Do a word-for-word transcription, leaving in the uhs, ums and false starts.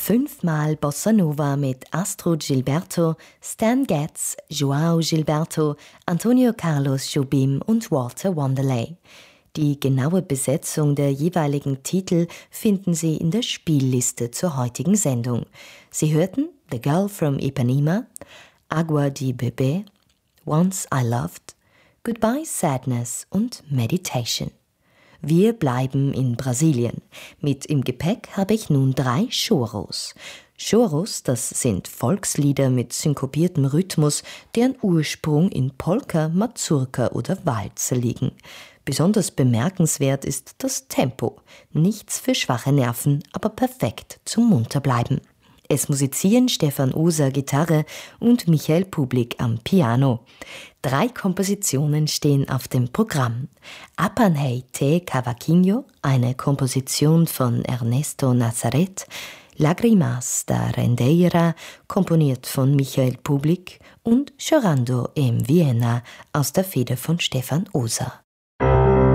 Fünfmal Bossa Nova mit Astrud Gilberto, Stan Getz, João Gilberto, Antonio Carlos Jobim und Walter Wanderley. Die genaue Besetzung der jeweiligen Titel finden Sie in der Spielliste zur heutigen Sendung. Sie hörten The Girl from Ipanema, Agua de Bebé, Once I Loved, Goodbye Sadness und Meditation. Wir bleiben in Brasilien. Mit im Gepäck habe ich nun drei Choros. Choros, das sind Volkslieder mit synkopiertem Rhythmus, deren Ursprung in Polka, Mazurka oder Walzer liegen. Besonders bemerkenswert ist das Tempo. Nichts für schwache Nerven, aber perfekt zum Munterbleiben. Es musizieren Stefan Oser Gitarre und Michael Publik am Piano. Drei Kompositionen stehen auf dem Programm. Apanhei te Cavaquinho, eine Komposition von Ernesto Nazaret, Lágrimas da Rendeira, komponiert von Michael Publik, und Chorando em Viena aus der Feder von Stefan Oser.